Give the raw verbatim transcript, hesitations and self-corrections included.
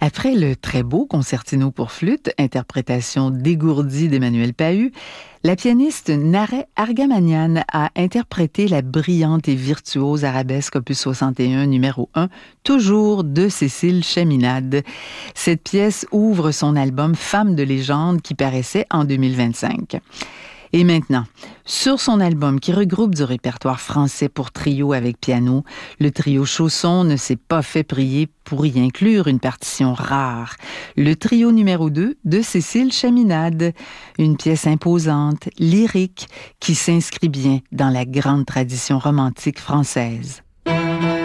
Après le très beau concertino pour flûte, interprétation dégourdie d'Emmanuel Pahud, la pianiste Nareh Argamanian a interprété la brillante et virtuose arabesque opus soixante et un numéro un, toujours de Cécile Chaminade. Cette pièce ouvre son album Femme de légende qui paraissait en deux mille vingt-cinq. Et maintenant, sur son album qui regroupe du répertoire français pour trio avec piano, le trio Chausson ne s'est pas fait prier pour y inclure une partition rare. Le trio numéro deux de Cécile Chaminade, une pièce imposante, lyrique, qui s'inscrit bien dans la grande tradition romantique française.